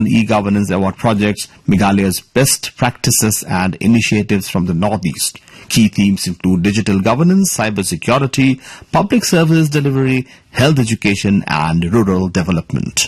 e-governance award projects, Meghalaya's best practices and initiatives from the Northeast. Key themes include digital governance, cyber security, public services delivery, health education and rural development.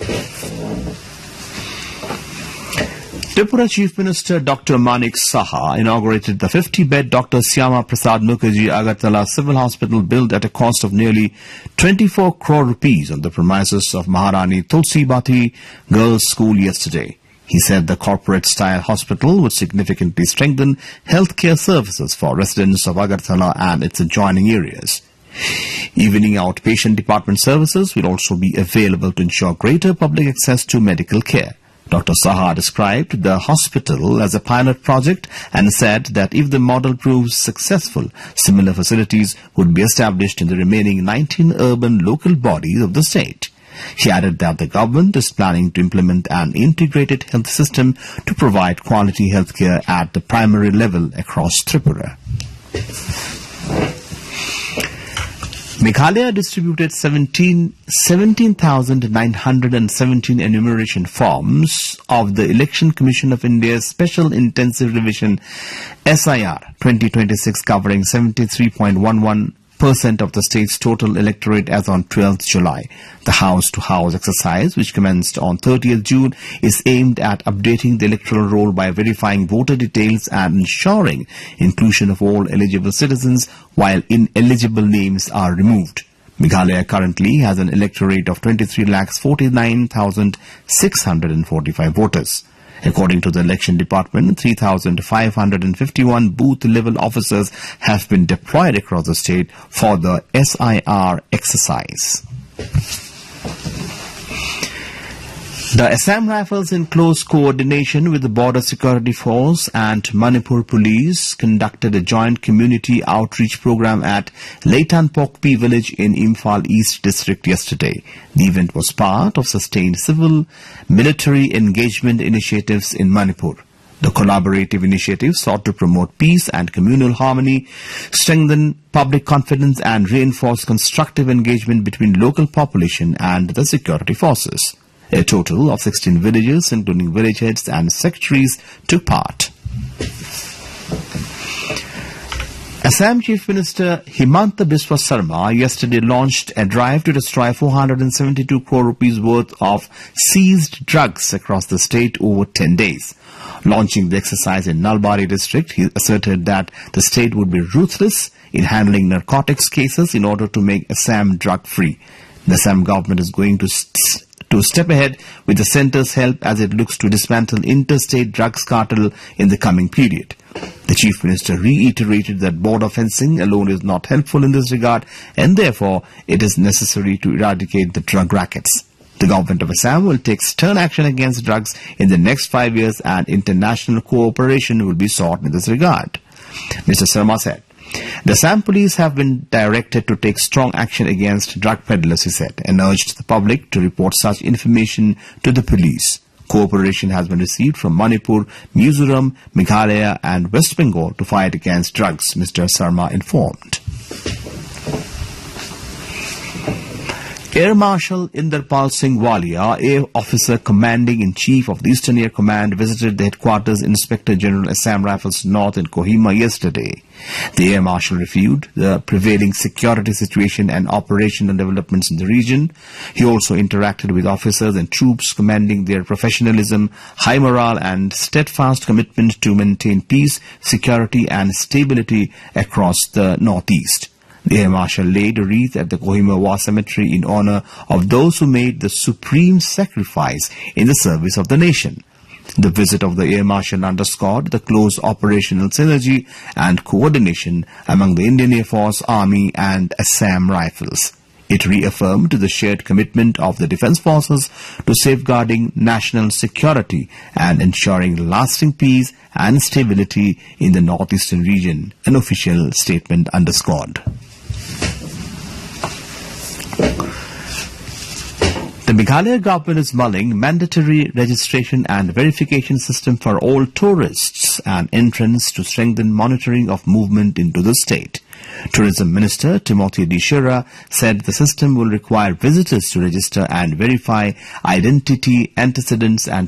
Tripura Chief Minister Dr. Manik Saha inaugurated the 50-bed Dr. Syama Prasad Mukherjee Agartala Civil Hospital built at a cost of nearly 24 crore rupees on the premises of Maharani Tulsi Bati Girls' School yesterday. He said the corporate-style hospital would significantly strengthen healthcare services for residents of Agartala and its adjoining areas. Evening outpatient department services will also be available to ensure greater public access to medical care. Dr. Saha described the hospital as a pilot project and said that if the model proves successful, similar facilities would be established in the remaining 19 urban local bodies of the state. He added that the government is planning to implement an integrated health system to provide quality healthcare at the primary level across Tripura. Meghalaya distributed 17,917 enumeration forms of the Election Commission of India's Special Intensive Revision SIR 2026 covering 73.11% of the state's total electorate as on 12th July. The house-to-house exercise, which commenced on 30th June, is aimed at updating the electoral roll by verifying voter details and ensuring inclusion of all eligible citizens while ineligible names are removed. Meghalaya currently has an electorate of 23,49,645 voters. According to the election department, 3,551 booth-level officers have been deployed across the state for the SIR exercise. The Assam Rifles, in close coordination with the Border Security Force and Manipur Police, conducted a joint community outreach program at Leitanpokpi village in Imphal East District yesterday. The event was part of sustained civil-military engagement initiatives in Manipur. The collaborative initiative sought to promote peace and communal harmony, strengthen public confidence and reinforce constructive engagement between local population and the security forces. A total of 16 villages, including village heads and secretaries, took part. Assam Chief Minister Himanta Biswa Sarma yesterday launched a drive to destroy 472 crore rupees worth of seized drugs across the state over 10 days. Launching the exercise in Nalbari district, he asserted that the state would be ruthless in handling narcotics cases in order to make Assam drug-free. The Assam government is going to step ahead with the centre's help as it looks to dismantle interstate drugs cartel in the coming period. The Chief Minister reiterated that border fencing alone is not helpful in this regard and therefore it is necessary to eradicate the drug rackets. The government of Assam will take stern action against drugs in the next 5 years and international cooperation will be sought in this regard. Mr. Sarma said, the Assam police have been directed to take strong action against drug peddlers, he said, and urged the public to report such information to the police. Cooperation has been received from Manipur, Mizoram, Meghalaya and West Bengal to fight against drugs, Mr. Sarma informed. Air Marshal Inderpal Singh Walia, Air Officer Commanding-in-Chief of the Eastern Air Command, visited the headquarters Inspector General Assam Rifles North in Kohima yesterday. The Air Marshal reviewed the prevailing security situation and operational developments in the region. He also interacted with officers and troops commending their professionalism, high morale and steadfast commitment to maintain peace, security and stability across the Northeast. The Air Marshal laid a wreath at the Kohima War Cemetery in honor of those who made the supreme sacrifice in the service of the nation. The visit of the Air Marshal underscored the close operational synergy and coordination among the Indian Air Force, Army and Assam Rifles. It reaffirmed the shared commitment of the Defence Forces to safeguarding national security and ensuring lasting peace and stability in the northeastern region, an official statement underscored. The Meghalaya government is mulling mandatory registration and verification system for all tourists and entrants to strengthen monitoring of movement into the state. Tourism Minister Timothy D. Shira said the system will require visitors to register and verify identity, antecedents and